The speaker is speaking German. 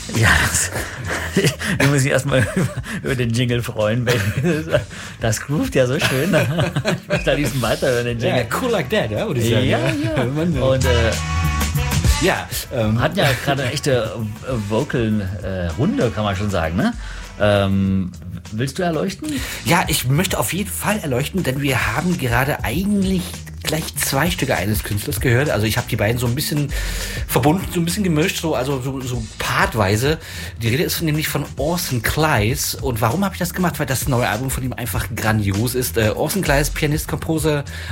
Ja, ich muss mich erstmal über den Jingle freuen. Das groovt ja so schön. Ich möchte da diesen weiterhören, den Jingle. Ja, cool like that, ja, würde ich sagen. Ja. Und hatten ja gerade eine echte Vocal-Runde, kann man schon sagen, ne? Willst du erleuchten? Ja, ich möchte auf jeden Fall erleuchten, denn wir haben gerade eigentlich gleich 2 Stücke eines Künstlers gehört. Also ich habe die beiden so ein bisschen verbunden, so ein bisschen gemischt, so partweise. Die Rede ist nämlich von Orson Kleiss. Und warum habe ich das gemacht? Weil das neue Album von ihm einfach grandios ist. Orson Kleiss, Pianist, Komposer,